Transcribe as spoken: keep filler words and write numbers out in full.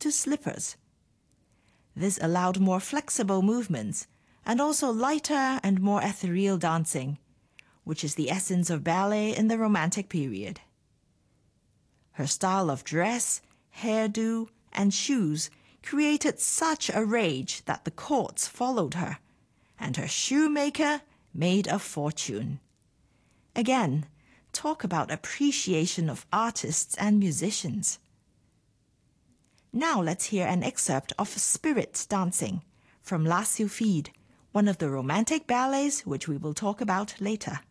into slippers. This allowed more flexible movements and also lighter and more ethereal dancing, which is the essence of ballet in the Romantic period. Her style of dress, hairdo, and shoes created such a rage that the courts followed her, and her shoemaker made a fortune. Again, talk about appreciation of artists and musicians. Now let's hear an excerpt of Spirit Dancing from La Sylphide, one of the Romantic ballets which we will talk about later.